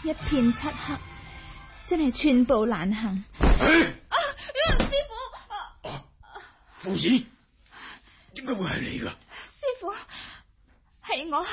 一片漆黑，真係寸步難行。師傅， 夫人，點解會係你噶？ 師傅，係我。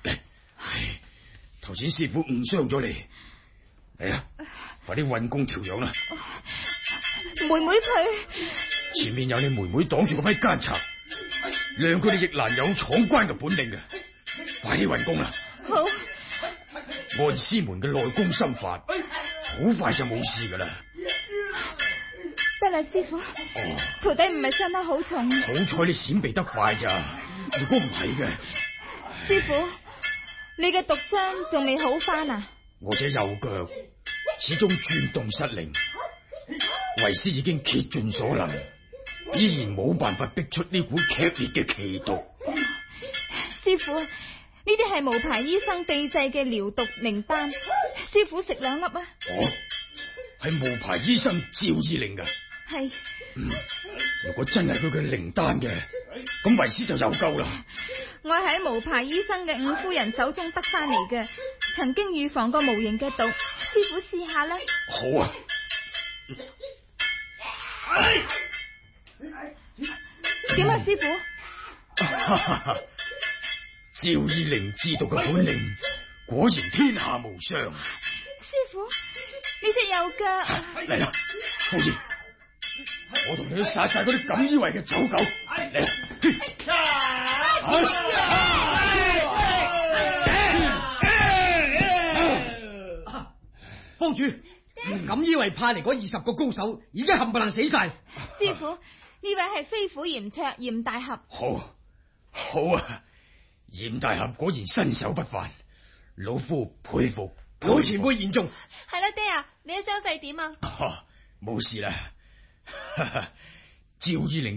頭先師傅誤傷咗你，嚟啊，快啲運功調養啦！ 妹妹佢前面有你妹妹擋住嗰批奸賊，讓佢哋亦難有闖關嘅本領嘅，快啲運功啦！ 好， 按師門嘅內功心法，好快就冇事噶啦。 得啦，師傅，徒弟唔係傷得好重。 好彩你閃避得快咋，如果唔係嘅， 師傅，你嘅毒傷仲未好翻啊？ 我隻右腳始終轉動失靈，為師已經竭盡所能，依然冇辦法逼出呢股劇烈嘅奇毒。 師傅，呢啲係無牌醫生秘製嘅療毒靈丹，師傅食2粒啊！ 係無牌醫生趙依玲噶。 係。 如果真係佢嘅靈丹嘅，咁為師就有救啦。 我喺無牌醫生嘅五夫人手中得翻嚟嘅，曾經預防過無形嘅毒，師傅試下啦。 好啊。 點啊，師傅？ 趙依玲知道嘅本領，果然天下無雙。 師傅，呢隻右腳嚟啦，夫人，我同你去殺晒嗰啲錦衣衛嘅走狗。嚟幫主，錦衣衛派嚟嗰20個高手已經冚唪唥死晒。 師傅，呢位係飛虎嚴卓嚴大俠。 好啊，嚴大俠果然身手不凡，老夫佩服。 老前輩言重。 係啦，爹啊，你嘅傷勢點啊？ 冇事啦。趙依玲